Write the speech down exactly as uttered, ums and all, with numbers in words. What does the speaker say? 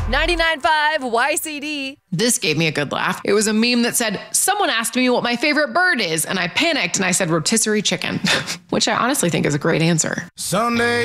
ninety-nine point five Y C D. This gave me a good laugh. It was a meme that said, someone asked me what my favorite bird is, and I panicked and I said rotisserie chicken, which I honestly think is a great answer. Sunday